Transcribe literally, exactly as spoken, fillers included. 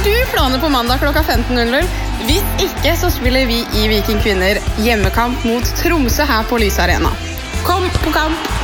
du planer på mandag klokka femten null null? Hvis ikke, så spiller vi i Viking Kvinner hjemmekamp mot Tromsø her på Lys Arena. Kom på kamp!